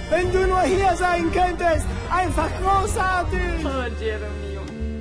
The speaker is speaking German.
Wenn du nur hier sein könntest. Einfach großartig. Oh, Jeremy.